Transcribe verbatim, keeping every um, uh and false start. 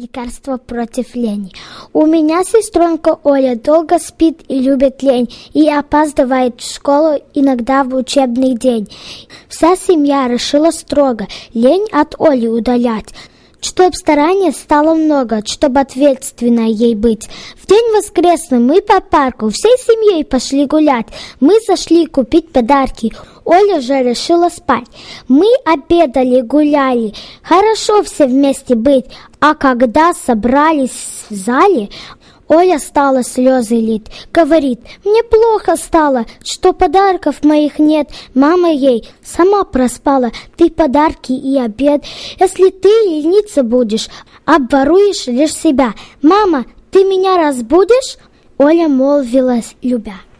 лекарство против лени. У меня сестренка Оля долго спит и любит лень, и опаздывает в школу иногда в учебный день. Вся семья решила строго лень от Оли удалять, чтоб старания стало много, чтоб ответственно ей быть. В день воскресный мы по парку всей семьей пошли гулять. Мы зашли купить подарки. Оля же решила спать. Мы обедали, гуляли. Хорошо все вместе быть. А когда собрались в зале, Оля стала слезы лить. Говорит: мне плохо стало, что подарков моих нет. Мама ей: сама проспала ты подарки и обед. Если ты лениться будешь, обворуешь лишь себя. Мама, ты меня разбудишь? Оля молвилась, любя.